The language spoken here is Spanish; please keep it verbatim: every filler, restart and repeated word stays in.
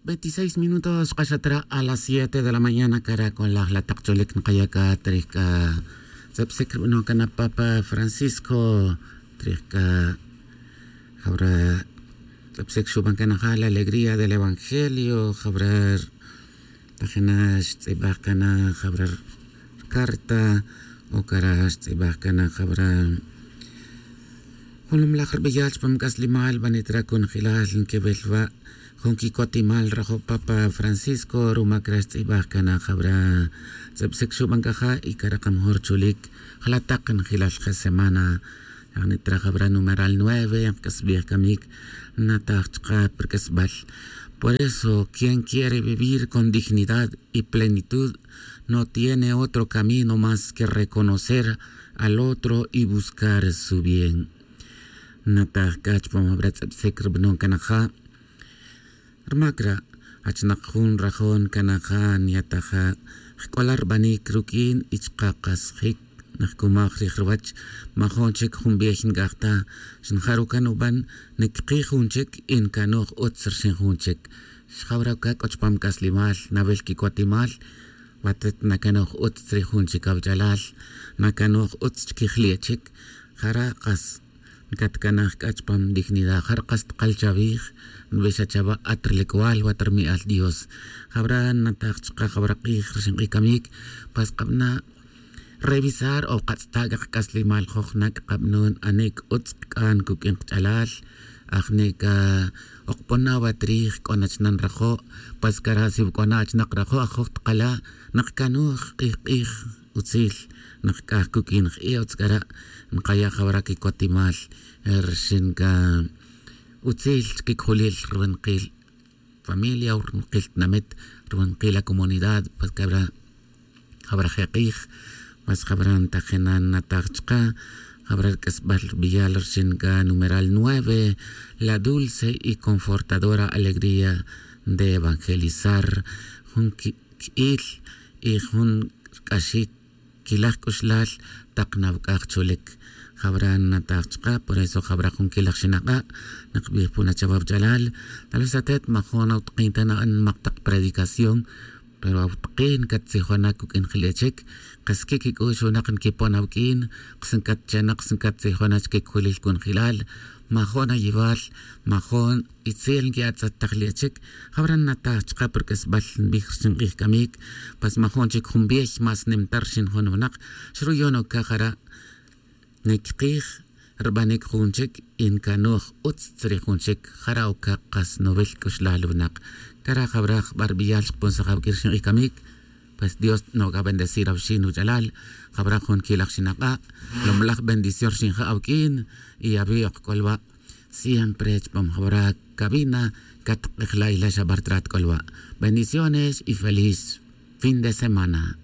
veintiséis minutos qashatra a las siete de la mañana cara con la lataqcholik nqayaka trika sepsek no kana Papa Francisco trika jabra sepsek shuban kana la alegría del evangelio jabrar tajenash tsibah kana jabrar carta o karash tsibah kana jabra ولم لاخر بيالش بمقاس لي مال بنترا كون خلال كبلوا خونكي كوتي مال رخو بابا فرانسيسكو روما كراست إباخ كان خبرا سبسك شو بنكخا إيكارقم هورتشوليك خلاتاقن خلال خسمانا يعني ترى خبرا numeral nueve يمكس بيخ كميك ناتاق تقا بركسبال. Por eso, quien quiere vivir con dignidad y plenitud no tiene otro camino más que reconocer al otro y buscar su bien. Natah kach pamabrat sekr benon kanakha Rmakra achnaqhun rajon kanakha niataha Kolar bani krukin ichqaqas hik Nakumach rihrwach mahonchek humbehin gachta Shinharukan uban nikqihunchek in kanoch otsar shinhunchek Shawraka kochpam kaslimal navelki kwatimal Watet nakanoch otsrihunchek avjalal Nakanoch otskihliechek Haraqas Katkanah kachpam dignidad harqast qalchavij nbesa chava atrlekual watermi al Dios habra nataqchqa habraqij rshinqikamik pas qabna revisar o qatstaga kaslimal khokhnak qabnun anek utsqan kukin qchalal akhnika oqponna watrij konachnan rajo pas karasib konachnaq rajo akhoft qala naqkanu qih utsil naqka kukin qiyotskara nqaya khabraki kotimal ershinka utsil kikhulil rwenqil familia urqil namet rwenqil la comunidad pas kabra khabra khaqiq mas khabran tajenan nataqchqa khabrar kasbal biyal ershinka numeral nueve la dulce y confortadora alegría de evangelizar hun il y hun kashik kilak uslal taqnab qaqchulik khabran nataqchqa por eso khabra kun kilak shinaqa naqbi puna chabab jalal talasatet makhona utqintana an maqtaq predicación pero utqin katsihona kukin khilechek qaskiki kushunaqn kiponawkin qsankat chanaq sankat sihona kikkhulil kun khilal mahona yival mahon itzel giatsat takhliechek khabran nataqchqa perkasbal bihsin kamik pas mahon chik khumbiesh mas nimtar shin hononaq shruyono kakhara nekqih rbanik khunchek in kanoh utsri khunchek kharau ka qas novel kuslalunaq kara khabra barbiyal sponsor kirsin kamik pues Dios no va a bendecir a Shinu Jalal khabra khun kilak shinaqa lomlaq bendición shin khawkin y abiq kolwa siempre pam khabra cabina kat ikhla ila shabartrat kolwa bendiciones y feliz fin de semana.